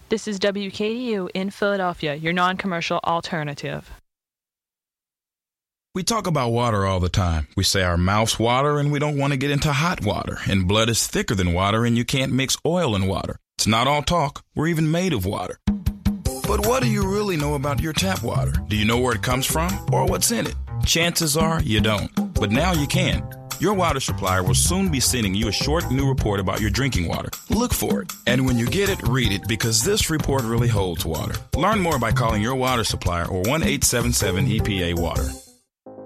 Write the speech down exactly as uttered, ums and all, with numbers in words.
This is W K D U in Philadelphia, your non-commercial alternative. We talk about water all the time. We say our mouths water and we don't want to get into hot water. And blood is thicker than water and you can't mix oil and water. It's not all talk. We're even made of water. But what do you really know about your tap water? Do you know where it comes from or what's in it? Chances are you don't. But now you can. Your water supplier will soon be sending you a short new report about your drinking water. Look for it. And when you get it, read it, because this report really holds water. Learn more by calling your water supplier or one eight seven seven E P A water.